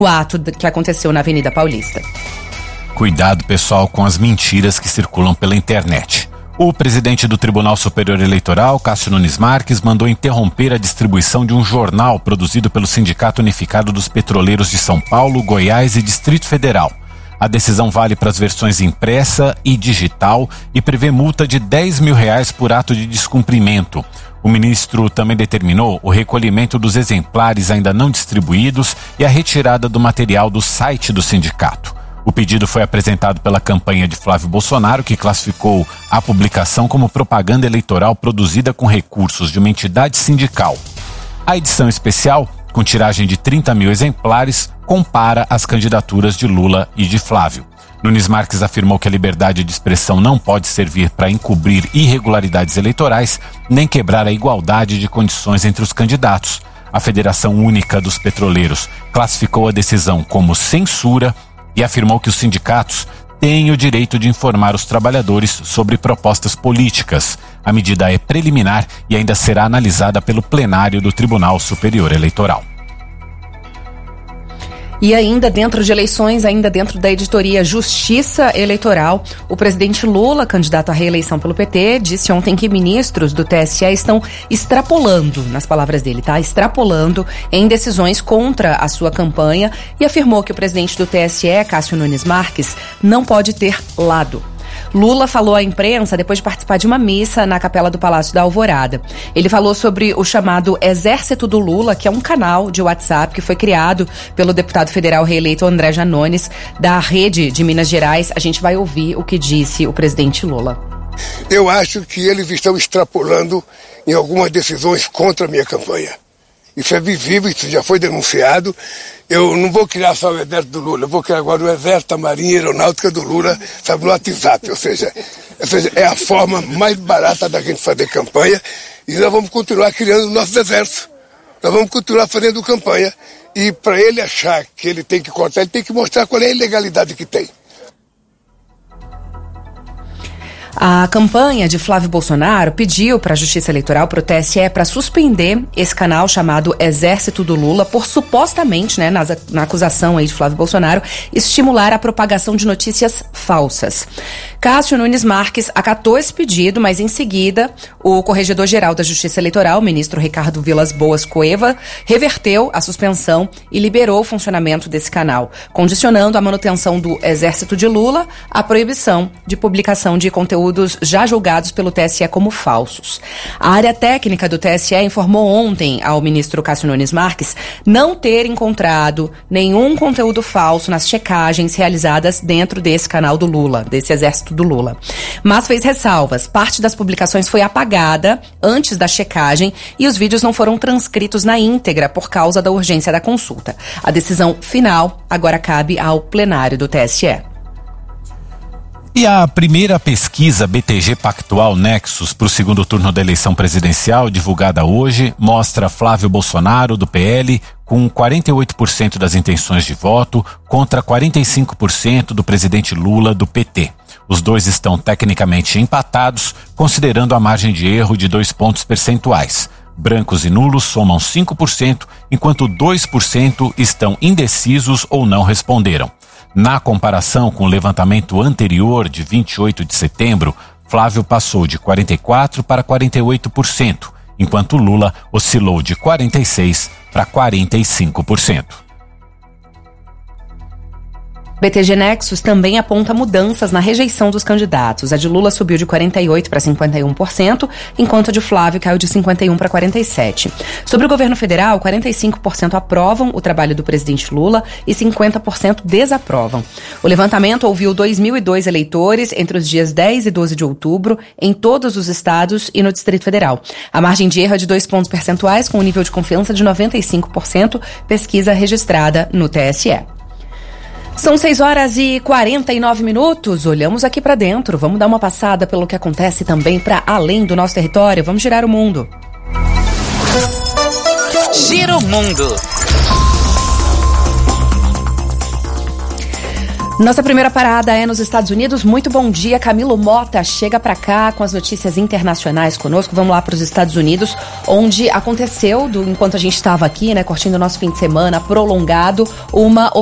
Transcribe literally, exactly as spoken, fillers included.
o ato que aconteceu na Avenida Paulista. Cuidado, pessoal, com as mentiras que circulam pela internet. O presidente do Tribunal Superior Eleitoral, Cássio Nunes Marques, mandou interromper a distribuição de um jornal produzido pelo Sindicato Unificado dos Petroleiros de São Paulo, Goiás e Distrito Federal. A decisão vale para as versões impressa e digital e prevê multa de dez mil reais por ato de descumprimento. O ministro também determinou o recolhimento dos exemplares ainda não distribuídos e a retirada do material do site do sindicato. O pedido foi apresentado pela campanha de Flávio Bolsonaro, que classificou a publicação como propaganda eleitoral produzida com recursos de uma entidade sindical. A edição especial, com tiragem de trinta mil exemplares, compara as candidaturas de Lula e de Flávio. Nunes Marques afirmou que a liberdade de expressão não pode servir para encobrir irregularidades eleitorais, nem quebrar a igualdade de condições entre os candidatos. A Federação Única dos Petroleiros classificou a decisão como censura e afirmou que os sindicatos têm o direito de informar os trabalhadores sobre propostas políticas. A medida é preliminar e ainda será analisada pelo plenário do Tribunal Superior Eleitoral. E ainda dentro de eleições, ainda dentro da editoria Justiça Eleitoral, o presidente Lula, candidato à reeleição pelo P T, disse ontem que ministros do T S E estão extrapolando, nas palavras dele, tá? Extrapolando em decisões contra a sua campanha e afirmou que o presidente do T S E, Cássio Nunes Marques, não pode ter lado. Lula falou à imprensa depois de participar de uma missa na Capela do Palácio da Alvorada. Ele falou sobre o chamado Exército do Lula, que é um canal de WhatsApp que foi criado pelo deputado federal reeleito André Janones, da Rede de Minas Gerais. A gente vai ouvir o que disse o presidente Lula. Eu acho que eles estão extrapolando em algumas decisões contra a minha campanha. Isso é visível, isso já foi denunciado. Eu não vou criar só o exército do Lula, eu vou criar agora o exército, a marinha aeronáutica do Lula, sabe, no WhatsApp. Ou seja, ou seja, é a forma mais barata da gente fazer campanha e nós vamos continuar criando o nosso exército. Nós vamos continuar fazendo campanha e para ele achar que ele tem que cortar, ele tem que mostrar qual é a ilegalidade que tem. A campanha de Flávio Bolsonaro pediu para a Justiça Eleitoral, para o T S E, para suspender esse canal chamado Exército do Lula por supostamente, né, na, na acusação aí de Flávio Bolsonaro, estimular a propagação de notícias falsas. Cássio Nunes Marques acatou esse pedido, mas em seguida o Corregedor-Geral da Justiça Eleitoral, o ministro Ricardo Vilas Boas Cueva, reverteu a suspensão e liberou o funcionamento desse canal, condicionando a manutenção do Exército de Lula à proibição de publicação de conteúdo já julgados pelo T S E como falsos. A área técnica do T S E informou ontem ao ministro Cássio Nunes Marques não ter encontrado nenhum conteúdo falso nas checagens realizadas dentro desse canal do Lula, desse Exército do Lula. Mas fez ressalvas. Parte das publicações foi apagada antes da checagem e os vídeos não foram transcritos na íntegra por causa da urgência da consulta. A decisão final agora cabe ao plenário do T S E. E a primeira pesquisa B T G Pactual Nexus para o segundo turno da eleição presidencial, divulgada hoje, mostra Flávio Bolsonaro, do P L, com quarenta e oito por cento das intenções de voto contra quarenta e cinco por cento do presidente Lula, do P T. Os dois estão tecnicamente empatados, considerando a margem de erro de dois pontos percentuais. Brancos e nulos somam cinco por cento, enquanto dois por cento estão indecisos ou não responderam. Na comparação com o levantamento anterior de vinte e oito de setembro, Flávio passou de quarenta e quatro por cento para quarenta e oito por cento, enquanto Lula oscilou de quarenta e seis por cento para quarenta e cinco por cento. B T G Nexus também aponta mudanças na rejeição dos candidatos. A de Lula subiu de quarenta e oito por cento para cinquenta e um por cento, enquanto a de Flávio caiu de cinquenta e um por cento para quarenta e sete por cento. Sobre o governo federal, quarenta e cinco por cento aprovam o trabalho do presidente Lula e cinquenta por cento desaprovam. O levantamento ouviu dois mil e dois eleitores entre os dias dez e doze de outubro em todos os estados e no Distrito Federal. A margem de erro é de dois pontos percentuais, com um nível de confiança de noventa e cinco por cento, pesquisa registrada no T S E. São seis horas e quarenta e nove minutos. Olhamos aqui para dentro. Vamos dar uma passada pelo que acontece também para além do nosso território. Vamos girar o mundo. Gira o mundo. Nossa primeira parada é nos Estados Unidos. Muito bom dia, Camilo Mota chega para cá com as notícias internacionais conosco. Vamos lá para os Estados Unidos, onde aconteceu, do, enquanto a gente estava aqui, né, curtindo o nosso fim de semana prolongado, uma